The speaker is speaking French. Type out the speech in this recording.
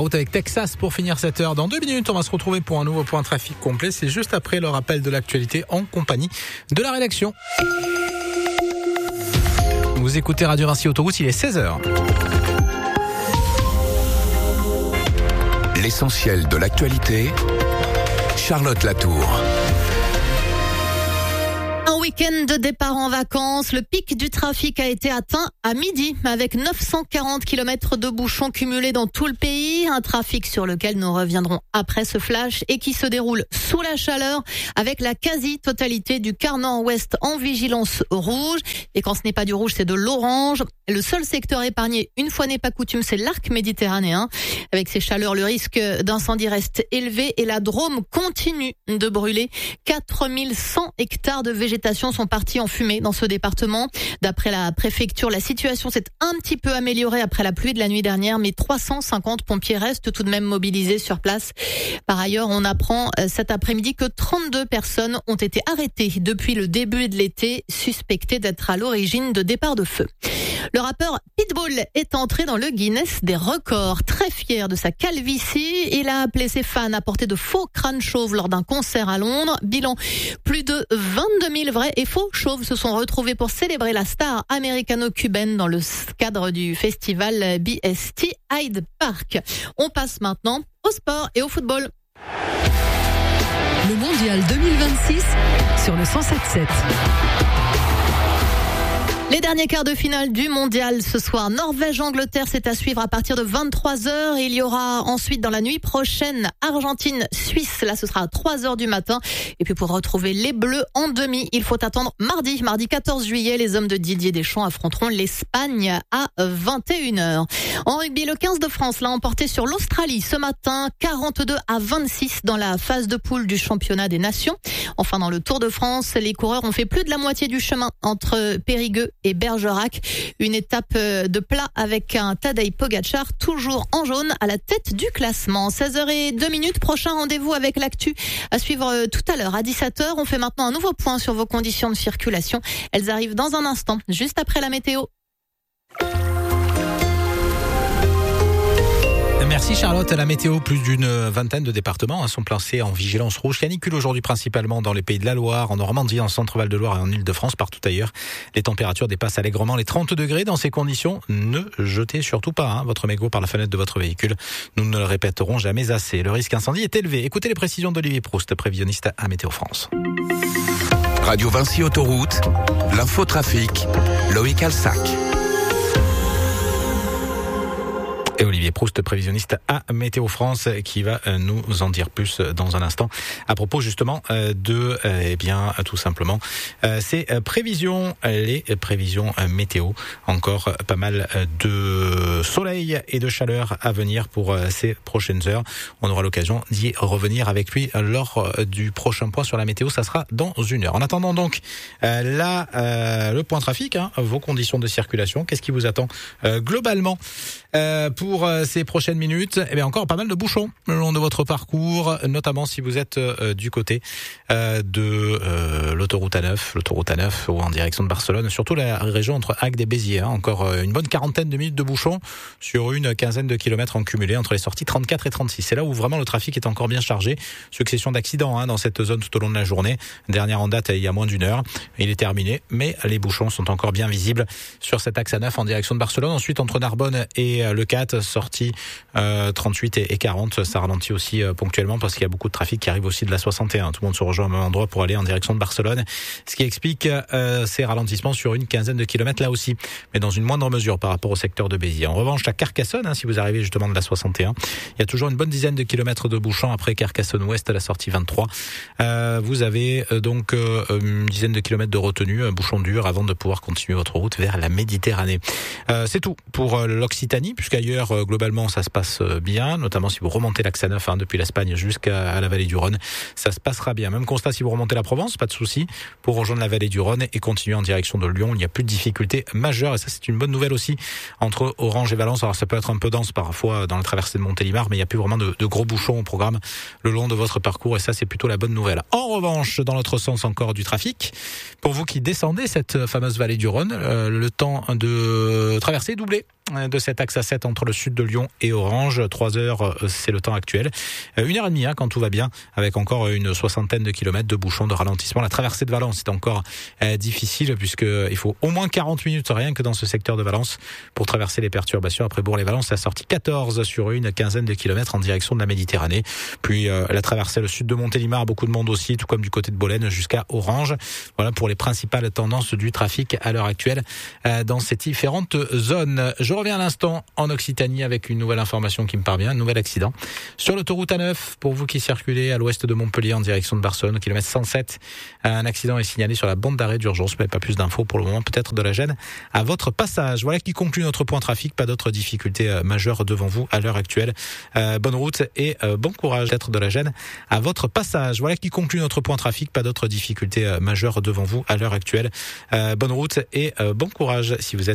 route avec Texas pour finir cette heure. Dans 2 minutes, on va se retrouver pour un nouveau point trafic complet. C'est juste après le rappel de l'actualité en compagnie de la rédaction. Vous écoutez Radio Vinci Autoroute, il est 16h. L'essentiel de l'actualité, Charlotte Latour. Un week-end de départ en vacances, le pic du trafic a été atteint à midi avec 940 km de bouchons cumulés dans tout le pays. Un trafic sur lequel nous reviendrons après ce flash et qui se déroule sous la chaleur avec la quasi-totalité du quart nord-ouest en vigilance rouge. Et quand ce n'est pas du rouge, c'est de l'orange. Le seul secteur épargné, une fois n'est pas coutume, c'est l'arc méditerranéen. Avec ces chaleurs, le risque d'incendie reste élevé et la Drôme continue de brûler. 4100 hectares de végétation sont partis en fumée dans ce département. D'après la préfecture, la situation s'est un petit peu améliorée après la pluie de la nuit dernière, mais 350 pompiers restent tout de même mobilisés sur place. Par ailleurs, on apprend cet après-midi que 32 personnes ont été arrêtées depuis le début de l'été, suspectées d'être à l'origine de départs de feu. Le rappeur Pitbull est entré dans le Guinness des records. Très fier de sa calvitie, il a appelé ses fans à porter de faux crânes chauves lors d'un concert à Londres. Bilan, plus de 22 000 vrais et faux chauves se sont retrouvés pour célébrer la star américano-cubaine dans le cadre du festival BST Hyde Park. On passe maintenant au sport et au football. Le mondial 2026 sur le 107.7. Les derniers quarts de finale du mondial ce soir. Norvège-Angleterre, c'est à suivre à partir de 23h. Il y aura ensuite dans la nuit prochaine Argentine-Suisse. Là, ce sera à 3h du matin. Et puis pour retrouver les Bleus en demi, il faut attendre mardi 14 juillet. Les hommes de Didier Deschamps affronteront l'Espagne à 21h. En rugby, le 15 de France l'a emporté sur l'Australie ce matin, 42-26 dans la phase de poule du championnat des nations. Enfin, dans le Tour de France, les coureurs ont fait plus de la moitié du chemin entre Périgueux et Bergerac. Une étape de plat avec un Tadej Pogačar toujours en jaune à la tête du classement. 16h02, prochain rendez-vous avec l'actu à suivre tout à l'heure à 17h. On fait maintenant un nouveau point sur vos conditions de circulation. Elles arrivent dans un instant, juste après la météo. Merci Charlotte. La météo, plus d'une vingtaine de départements sont placés en vigilance rouge. Canicule aujourd'hui principalement dans les pays de la Loire, en Normandie, en Centre-Val de Loire et en Île-de-France, partout ailleurs. Les températures dépassent allègrement les 30 degrés. Dans ces conditions, ne jetez surtout pas votre mégot par la fenêtre de votre véhicule. Nous ne le répéterons jamais assez. Le risque incendie est élevé. Écoutez les précisions d'Olivier Proust, prévisionniste à Météo France. Radio Vinci Autoroute, l'infotrafic, Loïc Alsac. Et Olivier Proust, prévisionniste à Météo France, qui va nous en dire plus dans un instant à propos justement de, tout simplement, ces prévisions, les prévisions météo. Encore pas mal de soleil et de chaleur à venir pour ces prochaines heures. On aura l'occasion d'y revenir avec lui lors du prochain point sur la météo. Ça sera dans une heure. En attendant donc, le point trafic, vos conditions de circulation. Qu'est-ce qui vous attend globalement pour ces prochaines minutes? Encore pas mal de bouchons le long de votre parcours, notamment si vous êtes du côté de l'autoroute A9 ou en direction de Barcelone, surtout la région entre Agde et Béziers. Encore une bonne quarantaine de minutes de bouchons sur une quinzaine de kilomètres en cumulé entre les sorties 34 et 36. C'est là où vraiment le trafic est encore bien chargé. Succession d'accidents dans cette zone tout au long de la journée. Dernière en date il y a moins d'une heure. Il est terminé, mais les bouchons sont encore bien visibles sur cet axe A9 en direction de Barcelone. Ensuite, entre Narbonne et Le 4, sortie 38 et 40, ça ralentit aussi ponctuellement parce qu'il y a beaucoup de trafic qui arrive aussi de la 61. Tout le monde se rejoint au même endroit pour aller en direction de Barcelone, ce qui explique ces ralentissements sur une quinzaine de kilomètres là aussi, mais dans une moindre mesure par rapport au secteur de Béziers. En revanche, à Carcassonne, si vous arrivez justement de la 61, il y a toujours une bonne dizaine de kilomètres de bouchons après Carcassonne Ouest à la sortie 23. Vous avez donc une dizaine de kilomètres de retenue, bouchon dur avant de pouvoir continuer votre route vers la Méditerranée. C'est tout pour l'Occitanie, puisqu'ailleurs globalement ça se passe bien, notamment si vous remontez l'axe A9 depuis l'Espagne jusqu'à la vallée du Rhône, ça se passera bien. Même constat si vous remontez la Provence, pas de souci pour rejoindre la vallée du Rhône et continuer en direction de Lyon. Il n'y a plus de difficultés majeures et ça c'est une bonne nouvelle aussi entre Orange et Valence. Alors ça peut être un peu dense parfois dans la traversée de Montélimar, mais il n'y a plus vraiment de gros bouchons au programme le long de votre parcours et ça c'est plutôt la bonne nouvelle. En revanche, dans l'autre sens encore du trafic, pour vous qui descendez cette fameuse vallée du Rhône, le temps de traverser est doublé. de cet axe A7 entre le sud de Lyon et Orange. 3 heures, c'est le temps actuel. 1h30 quand tout va bien, avec encore une soixantaine de kilomètres de bouchons, de ralentissement. La traversée de Valence est encore difficile puisqu'il faut au moins 40 minutes rien que dans ce secteur de Valence pour traverser les perturbations. Après Bourg-les-Valence, la sortie 14 sur une quinzaine de kilomètres en direction de la Méditerranée. Puis la traversée le sud de Montélimar, beaucoup de monde aussi, tout comme du côté de Bolène jusqu'à Orange. Voilà pour les principales tendances du trafic à l'heure actuelle dans ces différentes zones. Je reviens à l'instant en Occitanie avec une nouvelle information qui me parvient, un nouvel accident sur l'autoroute A9 pour vous qui circulez à l'ouest de Montpellier en direction de Barcelone, au kilomètre 107. Un accident est signalé sur la bande d'arrêt d'urgence, mais pas plus d'infos pour le moment, peut-être de la gêne à votre passage. Voilà qui conclut notre point trafic. Pas d'autres difficultés majeures devant vous à l'heure actuelle. Bonne route et bon courage, peut-être de la gêne à votre passage. Voilà qui conclut notre point trafic. Pas d'autres difficultés majeures devant vous à l'heure actuelle. Bonne route et bon courage si vous êtes